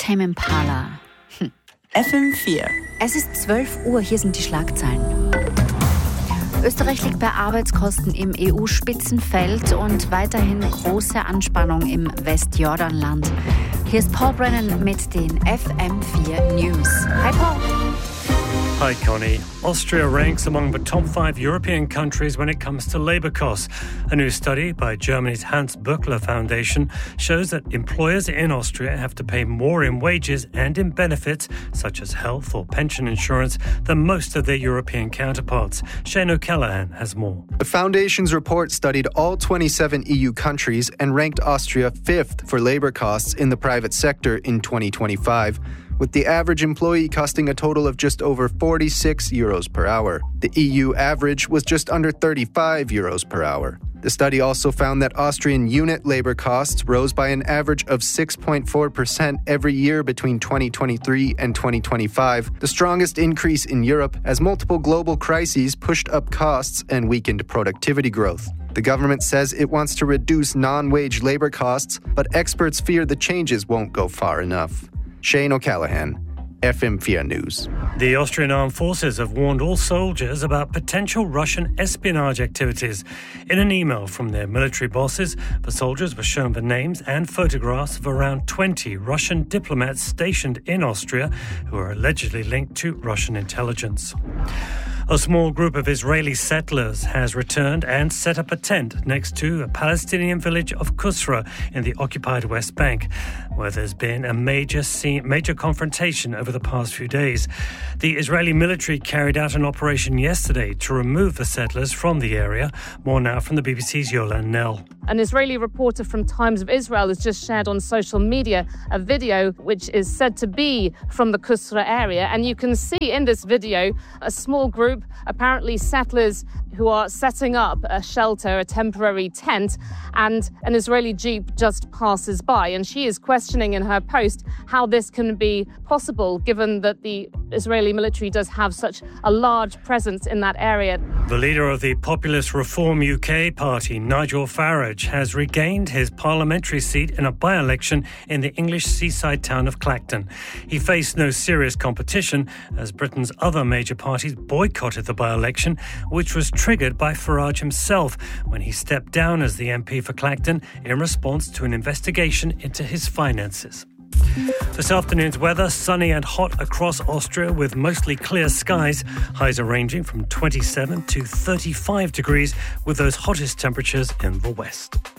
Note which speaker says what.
Speaker 1: Tame Impala.
Speaker 2: FM4.
Speaker 1: Es ist 12 Uhr, hier sind die Schlagzeilen. Österreich liegt bei Arbeitskosten im EU-Spitzenfeld und weiterhin große Anspannung im Westjordanland. Hier ist Paul Brennan mit den FM4 News. Hi Paul.
Speaker 3: Hi Connie. Austria ranks among the top 5 European countries when it comes to labour costs. A new study by Germany's Hans Böckler Foundation shows that employers in Austria have to pay more in wages and in benefits, such as health or pension insurance, than most of their European counterparts. Shane O'Callaghan has more.
Speaker 4: The foundation's report studied all 27 EU countries and ranked Austria 5th for labour costs in the private sector in 2025. with the average employee costing a total of just over €46 per hour. The EU average was just under €35 per hour. The study also found that Austrian unit labor costs rose by an average of 6.4% every year between 2023 and 2025, the strongest increase in Europe as multiple global crises pushed up costs and weakened productivity growth. The government says it wants to reduce non-wage labor costs, but experts fear the changes won't go far enough. Shane O'Callaghan, FM4 News.
Speaker 3: The Austrian Armed Forces have warned all soldiers about potential Russian espionage activities. In an email from their military bosses, the soldiers were shown the names and photographs of around 20 Russian diplomats stationed in Austria who are allegedly linked to Russian intelligence. A small group of Israeli settlers has returned and set up a tent next to a Palestinian village of Kusra in the occupied West Bank, where there's been a major confrontation over the past few days. The Israeli military carried out an operation yesterday to remove the settlers from the area. More now from the BBC's Yolande Nell.
Speaker 5: An Israeli reporter from Times of Israel has just shared on social media a video which is said to be from the Kusra area. And you can see in this video a small group, apparently settlers, who are setting up a shelter, a temporary tent, and an Israeli jeep just passes by. And she is questioning in her post how this can be possible, given that the Israeli military does have such a large presence in that area.
Speaker 3: The leader of the Populist Reform UK party, Nigel Farage, has regained his parliamentary seat in a by-election in the English seaside town of Clacton. He faced no serious competition as Britain's other major parties boycotted the by-election, which was triggered by Farage himself when he stepped down as the MP for Clacton in response to an investigation into his finances. This afternoon's weather, sunny and hot across Austria with mostly clear skies. Highs are ranging from 27 to 35 degrees with those hottest temperatures in the west.